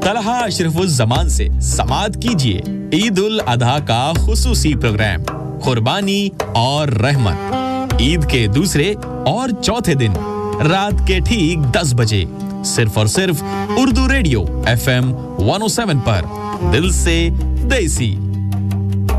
तलहा अशरफुज़्ज़मान से समाअत कीजिए ईद उल अधा का खुसूसी प्रोग्राम कुर्बानी और रहमत ईद के दूसरे और चौथे दिन रात के ठीक 10 बजे सिर्फ और सिर्फ उर्दू रेडियो FM 107 पर दिल से देसी